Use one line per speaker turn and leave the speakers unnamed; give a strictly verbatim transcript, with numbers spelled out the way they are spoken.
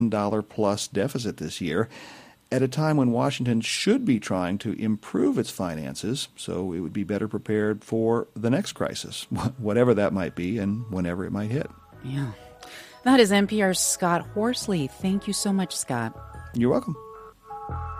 dollars plus deficit this year, at a time when Washington should be trying to improve its finances so it would be better prepared for the next crisis, whatever that might be and whenever it might hit.
Yeah. That is N P R's Scott Horsley. Thank you so much, Scott.
You're welcome.